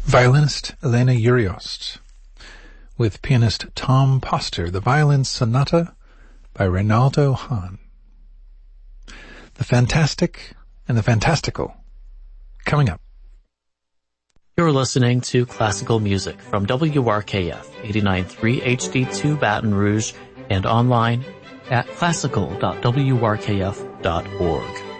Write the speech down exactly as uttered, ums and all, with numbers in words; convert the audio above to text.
Violinist Elena Uriost with pianist Tom Poster, the Violin Sonata by Reynaldo Hahn. The Fantastic and the Fantastical, coming up. You're listening to classical music from W R K F eighty-nine point three H D two Baton Rouge and online at classical dot w r k f dot org.